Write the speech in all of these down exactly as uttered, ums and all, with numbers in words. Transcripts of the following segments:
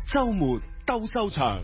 週末鬥獸場。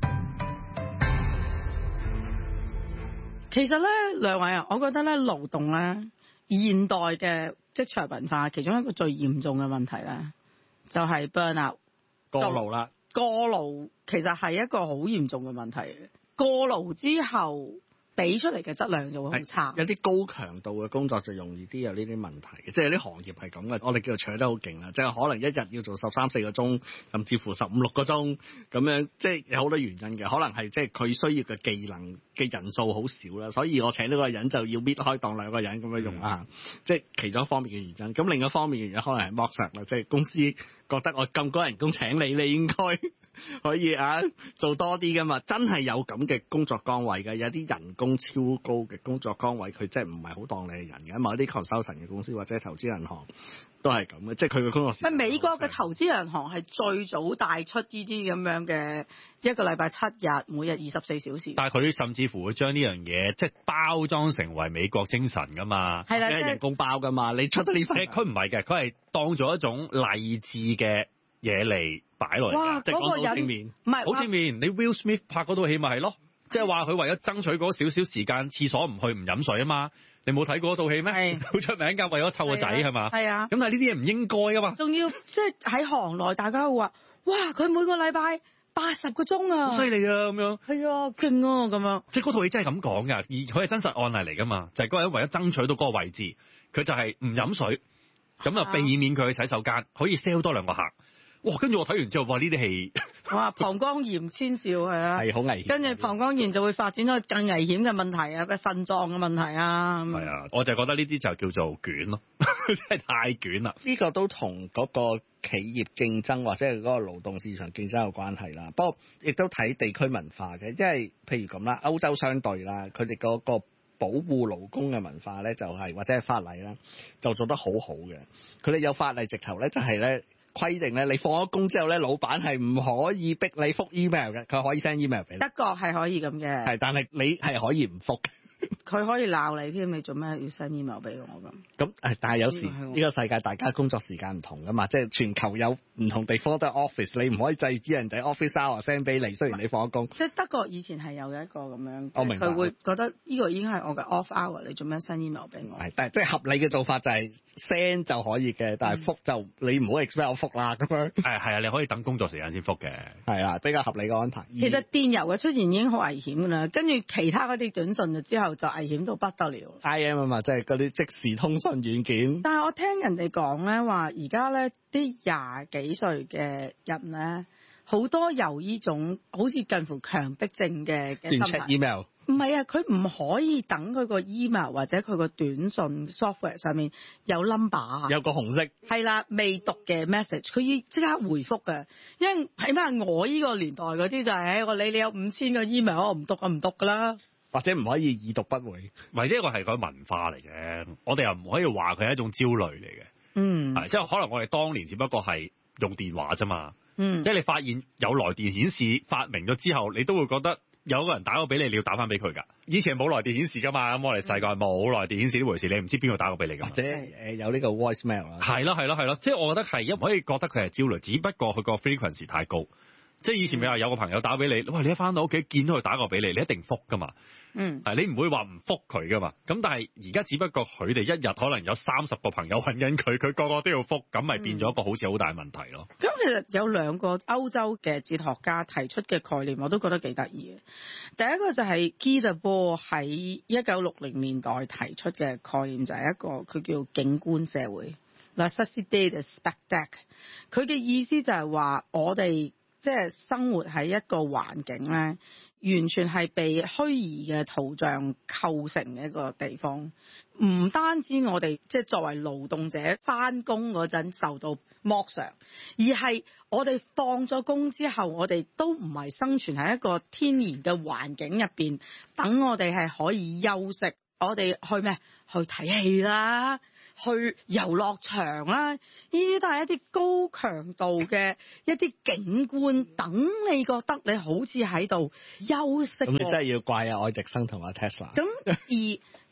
其實咧，兩位啊，我覺得咧，勞動咧，現代嘅職場文化其中一個最嚴重嘅問題咧，就係 burnout 過勞啦。 過勞其實係一個好嚴重嘅問題嘅。過勞之後俾出嚟嘅質量就會好差。 有啲高強度嘅工作就容易啲有呢啲問題嘅，即係有啲行業係咁嘅。我哋叫做搶得好勁啦，即係可能一日要做十三四個鐘，甚至乎十五六個鐘咁樣，即係有好多原因嘅。可能係即係佢需要嘅技能嘅人數好少啦，所以我請呢個人就要搣開當兩個人咁樣用啦。嗯、即係其中一方面嘅原因。咁另一方面嘅原因可能係剝削啦，即係公司覺得我咁高人工請你，你應該可以啊做多啲噶嘛。真係有咁嘅工作崗位嘅，有啲人工超高嘅工作崗位，佢真係唔係好當你係人嘅。某啲 consultant 嘅公司或者投資銀行都係咁嘅，即係佢嘅工作時間。 美國嘅投資銀行係最早帶出呢啲咁樣嘅一個禮拜七日，每日二十四小時。 但係佢甚至乎會將呢樣嘢即係包裝成為美國精神噶嘛， 係啦， 即係人工包噶嘛。你出得呢份， 佢唔係嘅，佢係當咗一種勵志嘅嘢嚟擺落嚟。 哇！ 即係嗰個人正面， 唔係好正面。你 Will Smith 拍嗰套戲咪係咯？即係話佢為咗爭取嗰少少時間，廁所唔去唔飲水啊嘛！你冇睇過嗰套戲咩？係好出名㗎，為咗湊個仔係嘛？係啊。咁但係呢啲嘢唔應該㗎嘛。仲要即係喺行內，大家會話：哇！佢每個禮拜八十個鐘啊， 好犀利啊！咁樣係啊，勁啊！咁樣即係嗰套戲真係咁講㗎，而佢係真實案例嚟㗎嘛？就係、是、嗰個人為咗爭取到嗰個位置，佢就係唔飲水，咁啊避免佢去洗手間，可以 sell 多兩個客。哇！跟住我睇完之後，哇！呢啲戲哇，膀胱炎千兆係啊， 係好危險。 跟住膀胱炎就會發展到更危險嘅問題啊，個腎臟嘅問題啊。 係啊，我就覺得呢啲就叫做捲咯，真係太捲啦。 呢個都同嗰個企業競爭或者係嗰個勞動市場競爭有關係啦。不過亦都睇地區文化嘅，因為譬如咁啦，歐洲相對啦，佢哋嗰個保護勞工嘅文化咧，就係、是、或者係法例啦，就做得好好嘅。佢哋有法例直頭咧，就係咧。規定咧，你放咗工之後咧，老闆係唔可以逼你覆 email 嘅，佢可以 send email 俾你。 德國係可以咁嘅， 係，但係你係可以唔覆。 佢可以鬧你添，你做咩要 send email 俾我咁？ 咁誒，但係有時呢個世界大家工作時間唔同噶嘛，即係全球有唔同地方都係 office， 你唔可以制止人哋 office hour send 俾你，雖然你放咗工。 即係德國以前係有一個咁樣， 我明白， 佢會覺得呢個已經係我嘅 off hour， 你做咩 send email 俾我？ 係，但係即係合理嘅做法就係 send 就可以嘅，但係覆就、嗯、你唔好 expect 我覆啦咁樣。 係係啊，你可以等工作時間先覆嘅。 係啊，比較合理嘅安排。 其實電郵嘅出現已經好危險㗎啦，跟住其他嗰啲短信就之後就危險到不得了。 I M 啊嘛，即係嗰啲即時通訊軟件。 但係我聽人哋講咧，話而家咧啲廿幾歲嘅人咧，好多有呢種好似近乎強迫症嘅嘅心態。 check email。 唔係啊，佢唔可以等佢個 email 或者佢個短信 software 上面有 number， 有個紅色。 係啦，未讀嘅 message， 佢要即刻回覆嘅。因為起碼我呢個年代嗰啲就係、是，我理你有五千個 email， 我唔讀我唔讀㗎啦。 或者唔可以已讀不回， 或者一個係個文化嚟嘅，我哋又唔可以話佢係一種焦慮嚟嘅。 嗯， 係即係可能我哋當年只不過係用電話啫嘛。 嗯， 即係你發現有來電顯示發明咗之後，你都會覺得有個人打過俾你，你要打翻俾佢㗎。以前冇來電顯示㗎嘛，咁我哋細個係冇來電顯示呢回事，你唔知邊個打過俾你㗎。或者誒有呢個 voicemail 啦。係咯係咯係咯，即係我覺得係唔可以覺得佢係焦慮，只不過佢個 frequency 太高。即係以前咪話有個朋友打俾你，喂，你一翻到屋企見到佢打過俾你，你一定覆㗎嘛。 嗯， 你唔會話唔覆佢㗎嘛。咁但係而家只不過佢哋一日可能有三十個朋友揾緊佢，佢個個都要覆，咁咪變咗一個好似好大問題咯。 咁、嗯、其實有兩個歐洲嘅哲學家提出嘅概念，我都覺得幾得意嘅。第一個就係 Guy Debord 喺一九六零年代提出嘅概念，就係一個佢叫景觀社會嗱 société de spectacle。佢嘅意思就係話我哋即係生活喺一個環境咧，完全係被虛擬嘅圖像構成嘅一個地方。唔單止我哋即係作為勞動者返工嗰陣受到剝削，而係我哋放咗工之後，我哋都唔係生存喺一個天然嘅環境入邊，等我哋係可以休息。我哋去咩？去睇戲啦，去遊樂場啦，呢啲都係一啲高強度嘅一啲景觀，等你覺得你好似喺度休息。 咁你真係要怪阿愛迪生同阿 Tesla。 咁而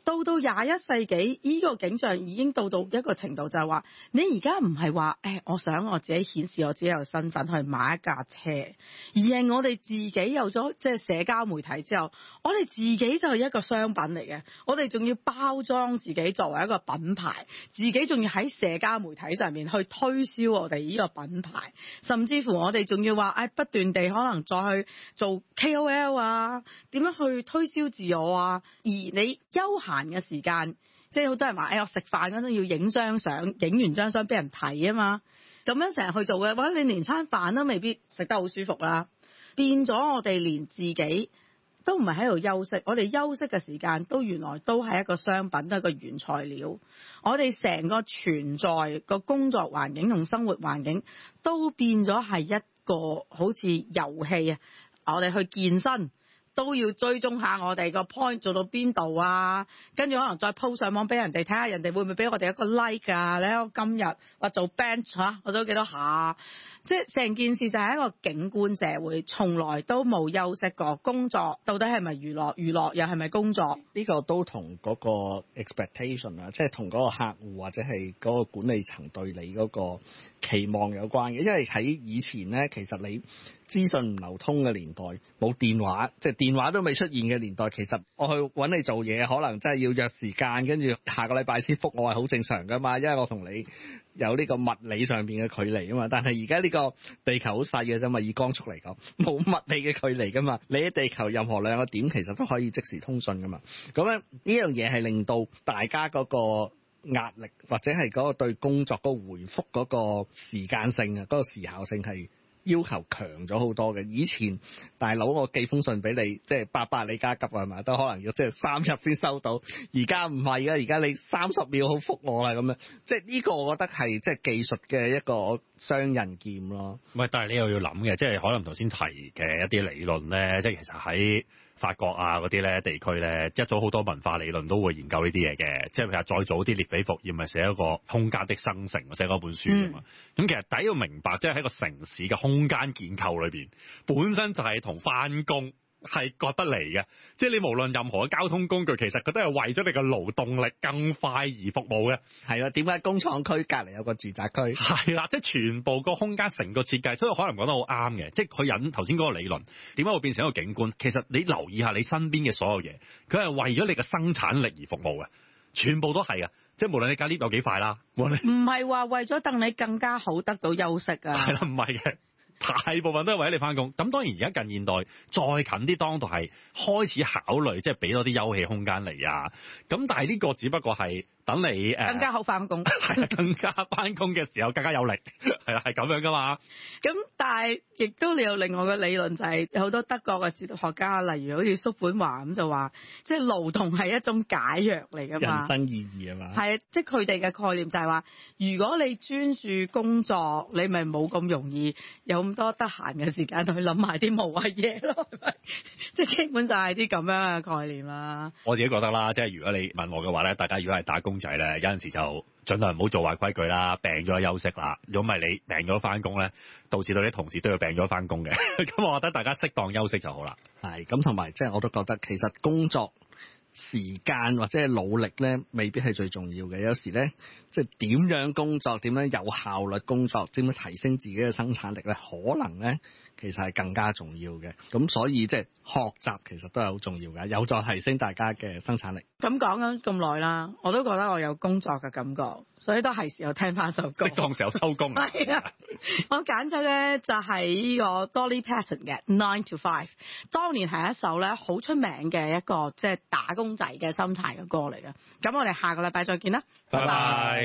到到廿一世紀，呢、這個景象已經到到一個程度，就係話你而家唔係話誒，我想我自己顯示我自己有身份去買一架車，而係我哋自己有咗即係社交媒體之後，我哋自己就係一個商品嚟嘅，我哋仲要包裝自己作為一個品牌，自己仲要喺社交媒體上面去推銷我哋呢個品牌，甚至乎我哋仲要話誒不斷地可能再去做 K O L 啊，點樣去推銷自我啊，而你休閒嘅時間，即係好多人話，誒、哎，我食飯嗰陣要影張相，影完張相俾人睇啊嘛，咁樣成日去做嘅話，你連餐飯都未必食得好舒服啦。變咗我哋連自己都唔係喺度休息，我哋休息嘅時間都原來都係一個商品，都係一個原材料。我哋成個存在個工作環境同生活環境都變咗係一個好似遊戲啊！我哋去健身，都要追蹤下我哋個 point 做到邊度啊，跟住可能再 po 上網俾人哋睇下，人哋會唔會俾我哋一個 like 啊？你睇我今日話做 bench 嚇，我做咗幾多下，即係成件事就係一個景觀社會，從來都冇休息過。工作到底係咪娛樂？娛樂又係咪工作？ 呢個都同嗰個 expectation 啊，即係同嗰個客戶或者係嗰個管理層對你嗰個期望有關嘅。因為喺以前咧，其實你資訊唔流通嘅年代，冇電話，即係電話都未出現嘅年代，其實我去揾你做嘢，可能真係要約時間，跟住下個禮拜先覆我係好正常噶嘛，因為我同你有呢個物理上邊嘅距離啊嘛。但係而家呢個地球好細嘅啫嘛，以光速嚟講，冇物理嘅距離噶嘛。你喺地球任何兩個點，其實都可以即時通訊噶嘛。咁咧呢樣嘢係令到大家嗰個壓力或者係嗰個對工作嗰個回覆嗰個時間性啊，嗰個時效性係要求強咗好多嘅。以前大佬我寄封信俾你，即係八百里加急係咪？都可能要即係三日先收到。而家唔係嘅，而家你三十秒好覆我啦咁樣。即係呢個我覺得係即係技術嘅一個雙刃劍咯。 唔係，但係你又要諗嘅，即係可能頭先提嘅一啲理論咧，即係其實喺法國啊嗰啲咧地區咧，一早好多文化理論都會研究呢啲嘢嘅。即係譬如再早啲列比伏要咪寫一個空間的生成，寫嗰本書啊嘛。咁、嗯、其實第一要明白，即係喺個城市嘅空間建構裏邊，本身就係同翻工係割不離嘅。即係你無論任何嘅交通工具，其實佢都係為咗你嘅勞動力更快而服務嘅。係啦，點解工廠區隔離有個住宅區？係啦，即係全部個空間成個設計，所以我可能講得好啱嘅。即係佢引頭先嗰個理論，點解會變成一個景觀？其實你留意下你身邊嘅所有嘢，佢係為咗你嘅生產力而服務嘅，全部都係啊！即係無論你架 lift 有幾快啦，唔係話為咗等你更加好得到休息啊。 係啦，唔係嘅。大部分都係為咗你翻工，咁當然而家近現代再近啲，當代係開始考慮即係俾多啲休憩空間嚟啊。咁但係呢個只不過係等你誒更加好翻工， 係啊，更加翻工嘅時候更加有力，係啊，係咁樣噶嘛。 咁但係亦都你有另外嘅理論，就係有好多德國嘅哲學家，例如好似叔本華咁就話，即係勞動係一種解藥嚟噶嘛， 人生意義啊嘛。 係啊，即係佢哋嘅概念就係話，如果你專注工作，你咪冇咁容易有咁多得閒嘅時間去諗埋啲無謂嘢咯，係咪？即係基本上係啲咁樣嘅概念啦。 我自己覺得啦，即係如果你問我嘅話咧，大家如果係打工仔咧，有陣時就盡量唔好做壞規矩啦，病咗休息啦。如果唔係你病咗翻工咧，導致到啲同事都要病咗翻工嘅。咁我覺得大家適當休息就好啦。 係咁，同埋即係我都覺得其實工作時間或者係努力咧，未必係最重要嘅。有時咧，即係點樣工作，點樣有效率工作，點樣提升自己嘅生產力咧，可能咧其實係更加重要嘅。咁所以即係學習其實都係好重要嘅，有助提升大家嘅生產力。 咁講緊咁耐啦，我都覺得我有工作嘅感覺，所以都係時候聽翻首歌。 適當時候收工。 係啊，我揀咗嘅就係呢個 Dolly Parton 嘅 Nine to Five， 當年係一首咧好出名嘅一個即係打工仔嘅心態嘅歌嚟嘅。咁我哋下個禮拜再見啦， 拜拜。